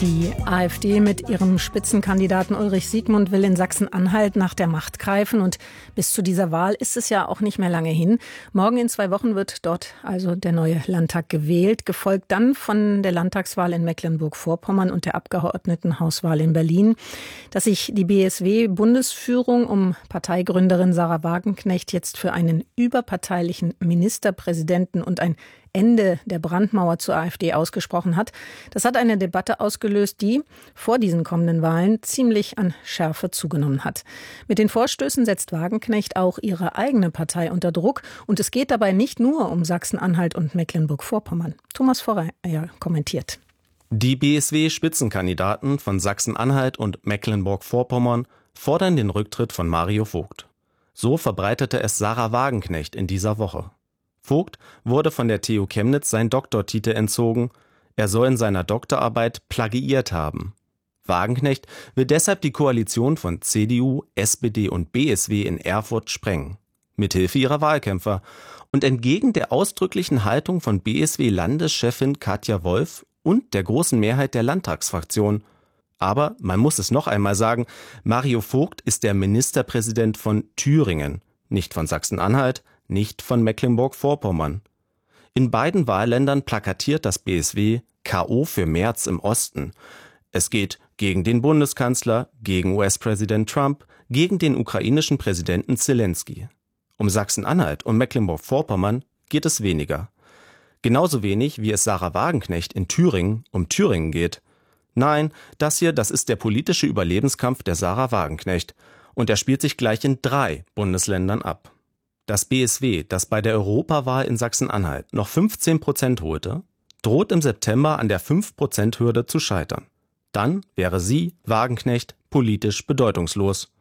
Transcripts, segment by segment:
Die AfD mit ihrem Spitzenkandidaten Ulrich Siegmund will in Sachsen-Anhalt nach der Macht greifen. Und bis zu dieser Wahl ist es ja auch nicht mehr lange hin. Morgen in 2 Wochen wird dort also der neue Landtag gewählt, gefolgt dann von der Landtagswahl in Mecklenburg-Vorpommern und der Abgeordnetenhauswahl in Berlin. Dass sich die BSW-Bundesführung um Parteigründerin Sahra Wagenknecht jetzt für einen überparteilichen Ministerpräsidenten und ein Ende der Brandmauer zur AfD ausgesprochen hat, das hat eine Debatte ausgelöst, die vor diesen kommenden Wahlen ziemlich an Schärfe zugenommen hat. Mit den Vorstößen setzt Wagenknecht auch ihre eigene Partei unter Druck. Und es geht dabei nicht nur um Sachsen-Anhalt und Mecklenburg-Vorpommern. Thomas Vorreyer kommentiert. Die BSW-Spitzenkandidaten von Sachsen-Anhalt und Mecklenburg-Vorpommern fordern den Rücktritt von Mario Vogt. So verbreitete es Sahra Wagenknecht in dieser Woche. Vogt wurde von der TU Chemnitz sein Doktortitel entzogen. Er soll in seiner Doktorarbeit plagiiert haben. Wagenknecht will deshalb die Koalition von CDU, SPD und BSW in Erfurt sprengen. Mithilfe ihrer Wahlkämpfer. Und entgegen der ausdrücklichen Haltung von BSW-Landeschefin Katja Wolf und der großen Mehrheit der Landtagsfraktion. Aber, man muss es noch einmal sagen, Mario Vogt ist der Ministerpräsident von Thüringen, nicht von Sachsen-Anhalt, nicht von Mecklenburg-Vorpommern. In beiden Wahlländern plakatiert das BSW K.O. für Merz im Osten. Es geht gegen den Bundeskanzler, gegen US-Präsident Trump, gegen den ukrainischen Präsidenten Zelensky. Um Sachsen-Anhalt und Mecklenburg-Vorpommern geht es weniger. Genauso wenig, wie es Sahra Wagenknecht in Thüringen um Thüringen geht. Nein, das ist der politische Überlebenskampf der Sahra Wagenknecht. Und er spielt sich gleich in 3 Bundesländern ab. Das BSW, das bei der Europawahl in Sachsen-Anhalt noch 15% holte, droht im September an der 5%-Hürde zu scheitern. Dann wäre sie, Wagenknecht, politisch bedeutungslos.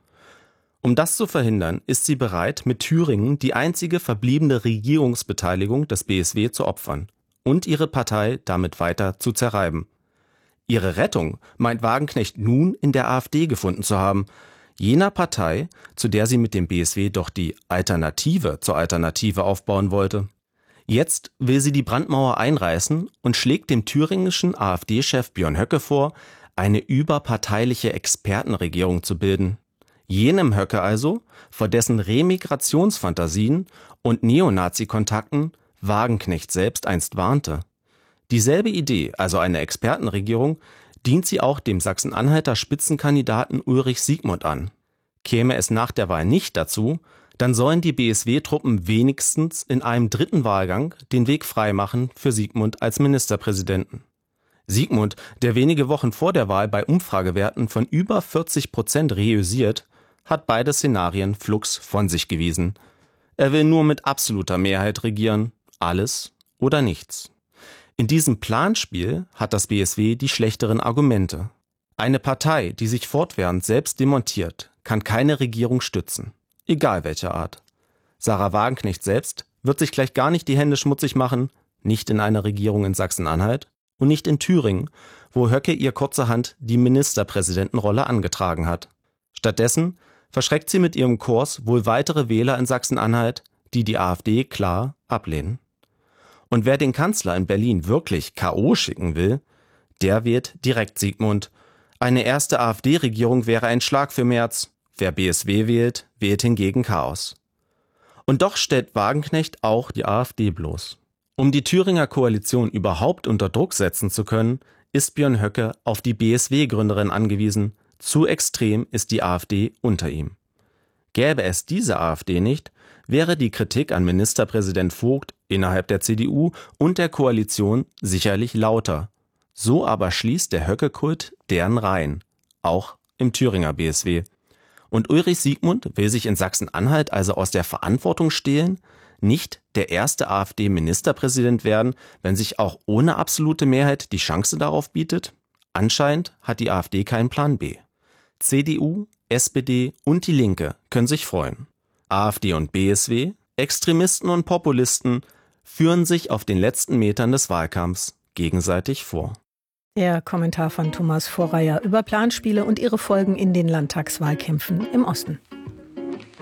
Um das zu verhindern, ist sie bereit, mit Thüringen die einzige verbliebene Regierungsbeteiligung des BSW zu opfern und ihre Partei damit weiter zu zerreiben. Ihre Rettung meint Wagenknecht nun in der AfD gefunden zu haben, jener Partei, zu der sie mit dem BSW doch die Alternative zur Alternative aufbauen wollte. Jetzt will sie die Brandmauer einreißen und schlägt dem thüringischen AfD-Chef Björn Höcke vor, eine überparteiliche Expertenregierung zu bilden. Jenem Höcke also, vor dessen Remigrationsfantasien und Neonazi-Kontakten Wagenknecht selbst einst warnte. Dieselbe Idee, also eine Expertenregierung, dient sie auch dem Sachsen-Anhalter Spitzenkandidaten Ulrich Siegmund an. Käme es nach der Wahl nicht dazu, dann sollen die BSW-Truppen wenigstens in einem 3. Wahlgang den Weg freimachen für Siegmund als Ministerpräsidenten. Siegmund, der wenige Wochen vor der Wahl bei Umfragewerten von über 40% reüssiert, hat beide Szenarien flugs von sich gewiesen. Er will nur mit absoluter Mehrheit regieren, alles oder nichts. In diesem Planspiel hat das BSW die schlechteren Argumente. Eine Partei, die sich fortwährend selbst demontiert, kann keine Regierung stützen, egal welcher Art. Sahra Wagenknecht selbst wird sich gleich gar nicht die Hände schmutzig machen, nicht in einer Regierung in Sachsen-Anhalt und nicht in Thüringen, wo Höcke ihr kurzerhand die Ministerpräsidentenrolle angetragen hat. Stattdessen verschreckt sie mit ihrem Kurs wohl weitere Wähler in Sachsen-Anhalt, die die AfD klar ablehnen. Und wer den Kanzler in Berlin wirklich K.O. schicken will, der wählt direkt Siegmund. Eine erste AfD-Regierung wäre ein Schlag für Merz. Wer BSW wählt, wählt hingegen Chaos. Und doch stellt Wagenknecht auch die AfD bloß. Um die Thüringer Koalition überhaupt unter Druck setzen zu können, ist Björn Höcke auf die BSW-Gründerin angewiesen. Zu extrem ist die AfD unter ihm. Gäbe es diese AfD nicht, wäre die Kritik an Ministerpräsident Vogt innerhalb der CDU und der Koalition sicherlich lauter. So aber schließt der Höcke-Kult deren Reihen, auch im Thüringer BSW. Und Ulrich Siegmund will sich in Sachsen-Anhalt also aus der Verantwortung stehlen, nicht der erste AfD-Ministerpräsident werden, wenn sich auch ohne absolute Mehrheit die Chance darauf bietet? Anscheinend hat die AfD keinen Plan B. CDU, SPD und die Linke können sich freuen. AfD und BSW, Extremisten und Populisten führen sich auf den letzten Metern des Wahlkampfs gegenseitig vor. Der Kommentar von Thomas Vorreyer über Planspiele und ihre Folgen in den Landtagswahlkämpfen im Osten.